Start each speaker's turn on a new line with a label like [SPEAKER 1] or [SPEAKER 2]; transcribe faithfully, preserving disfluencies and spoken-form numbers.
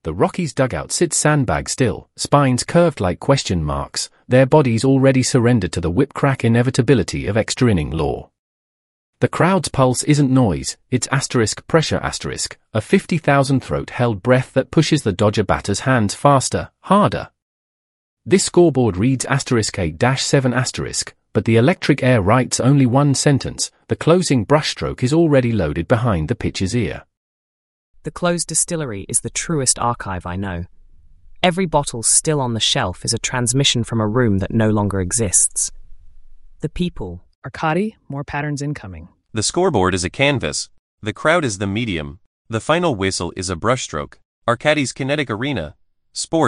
[SPEAKER 1] The Rockies dugout sits sandbag still, spines curved like question marks, their bodies already surrendered to the whip-crack inevitability of extra inning law. The crowd's pulse isn't noise, it's asterisk pressure asterisk, a fifty thousand throat-held breath that pushes the Dodger batter's hands faster, harder. This scoreboard reads asterisk eight dash seven asterisk, but the electric air writes only one sentence. The closing brushstroke is already loaded behind the pitcher's ear.
[SPEAKER 2] The closed distillery is the truest archive I know. Every bottle still on the shelf is a transmission from a room that no longer exists. The people.
[SPEAKER 3] Arcadi, more patterns incoming.
[SPEAKER 4] The scoreboard is a canvas. The crowd is the medium. The final whistle is a brushstroke. Arcadi's kinetic arena. Sports.